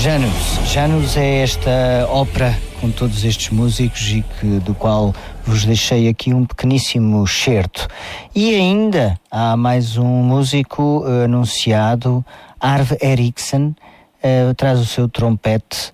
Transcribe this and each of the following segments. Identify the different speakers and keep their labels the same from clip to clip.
Speaker 1: Janus é esta ópera com todos estes músicos e do qual vos deixei aqui um pequeníssimo excerto. E ainda há mais um músico anunciado, Arve Eriksson, traz o seu trompete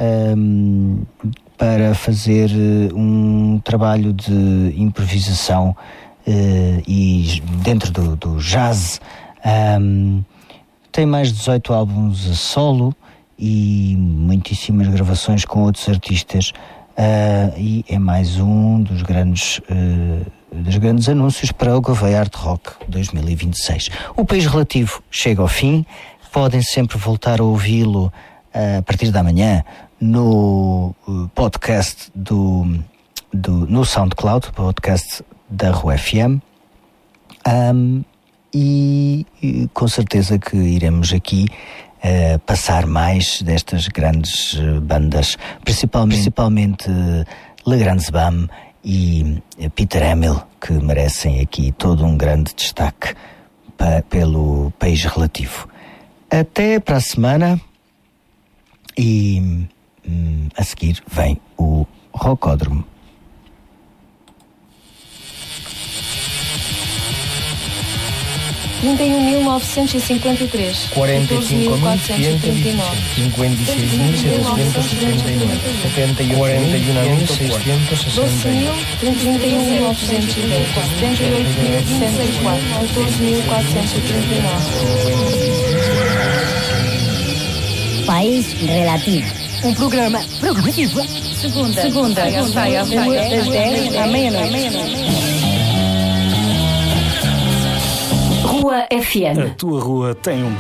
Speaker 1: para fazer um trabalho de improvisação e dentro do jazz. Tem mais de 18 álbuns a solo e muitíssimas gravações com outros artistas, e é mais um dos grandes anúncios para o Gouveia Art Rock 2026. O País Relativo chega ao fim. Podem sempre voltar a ouvi-lo a partir da manhã no podcast no SoundCloud, podcast da Rua FM, e com certeza que iremos aqui passar mais destas grandes bandas, principalmente Le Grands Bam e Peter Emil, que merecem aqui todo um grande destaque pelo País Relativo. Até para a semana, e a seguir vem o Rocódromo.
Speaker 2: 31.953,
Speaker 3: 45.539, 56.779, 41.668,
Speaker 2: 31.910, 78.164, 14.439.
Speaker 4: País Relativo.
Speaker 2: Um programa progressivo. Segunda, sai à rua das 10 à meia-noite. Rua FM.
Speaker 5: A tua rua tem um